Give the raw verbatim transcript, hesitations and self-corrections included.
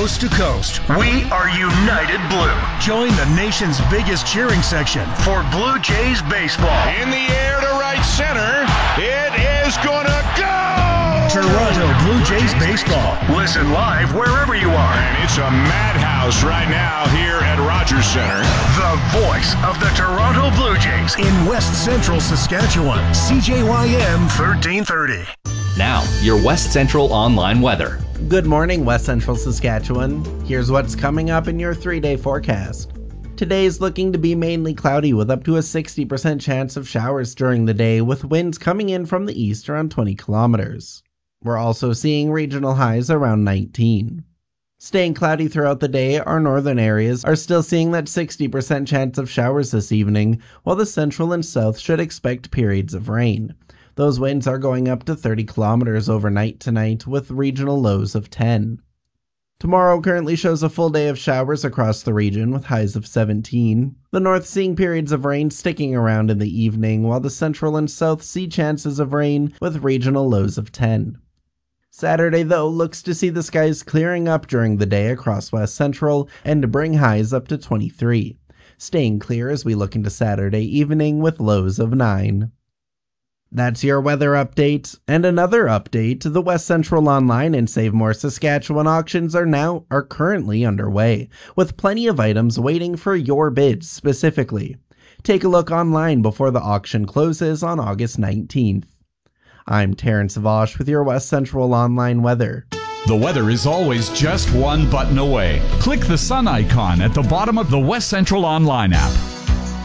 coast to coast. We are United Blue. Join the nation's biggest cheering section for Blue Jays baseball. In the air to right center. It is gonna go! Toronto Blue Jays baseball. Listen live wherever you are. And it's a madhouse right now here at Rogers Center. The voice of the Toronto Blue Jays in West Central Saskatchewan. C J Y M thirteen thirty. Now, your West Central online weather. Good morning, West Central Saskatchewan. Here's what's coming up in your three-day forecast. Today is looking to be mainly cloudy with up to a sixty percent chance of showers during the day, with winds coming in from the east around twenty kilometers. We're also seeing regional highs around nineteen. Staying cloudy throughout the day, our northern areas are still seeing that sixty percent chance of showers this evening, while the central and south should expect periods of rain. Those winds are going up to thirty kilometers overnight tonight, with regional lows of ten. Tomorrow currently shows a full day of showers across the region with highs of seventeen. The north seeing periods of rain sticking around in the evening, while the central and south see chances of rain with regional lows of ten. Saturday, though, looks to see the skies clearing up during the day across West Central and to bring highs up to twenty-three. Staying clear as we look into Saturday evening with lows of nine. That's your weather update. And another update, the West Central Online and Save More Saskatchewan auctions are now are currently underway, with plenty of items waiting for your bids specifically. Take a look online before the auction closes on August nineteenth. I'm Terrence Vosh with your West Central Online weather. The weather is always just one button away. Click the sun icon at the bottom of the West Central Online app.